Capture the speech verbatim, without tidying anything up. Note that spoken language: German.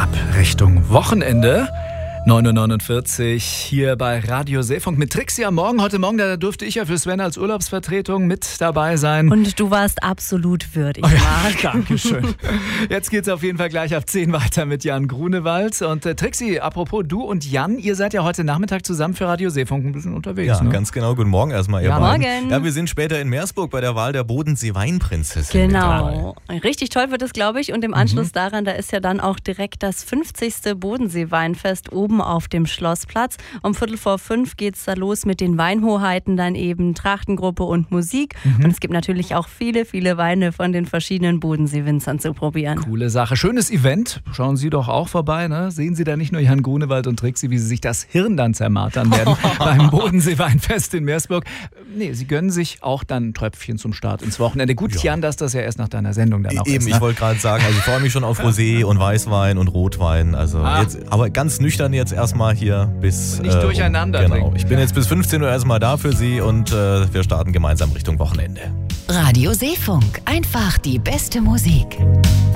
ab Richtung Wochenende. neun Uhr neunundvierzig hier bei Radio Seefunk mit Trixie am Morgen. Heute Morgen, da durfte ich ja für Sven als Urlaubsvertretung mit dabei sein. Und du warst absolut würdig, oh ja, Marc. Dankeschön. Jetzt geht's auf jeden Fall gleich ab zehn weiter mit Jan Grunewald. Und äh, Trixie, apropos du und Jan, ihr seid ja heute Nachmittag zusammen für Radio Seefunk ein bisschen unterwegs. Ja, ne? ganz genau. Guten Morgen erstmal, ihr Ja, beiden. morgen. Ja, wir sind später in Meersburg bei der Wahl der Bodensee-Weinprinzessin. Genau. Richtig toll wird es, glaube ich. Und im Anschluss mhm. daran, da ist ja dann auch direkt das fünfzigste Bodensee-Weinfest oben auf dem Schlossplatz. Um Viertel vor fünf geht es da los mit den Weinhoheiten, dann eben Trachtengruppe und Musik. Mhm. Und es gibt natürlich auch viele, viele Weine von den verschiedenen Bodensee-Winzern zu probieren. Coole Sache. Schönes Event. Schauen Sie doch auch vorbei. Ne? Sehen Sie da nicht nur Jan Grunewald und Trixie, wie sie sich das Hirn dann zermartern werden beim Bodensee-Weinfest in Meersburg. Nee, sie gönnen sich auch dann ein Tröpfchen zum Start ins Wochenende. Gut, ja. Jan, dass das ja erst nach deiner Sendung dann auch Eben, ist. Ne? Ich wollte gerade sagen, also ich freue mich schon auf Rosé und Weißwein und Rotwein. Also ah. jetzt, aber ganz nüchtern jetzt erstmal hier bis... Nicht äh, durcheinander Genau, trinken. ich bin jetzt bis fünfzehn Uhr erstmal da für Sie und äh, wir starten gemeinsam Richtung Wochenende. Radio Seefunk, einfach die beste Musik.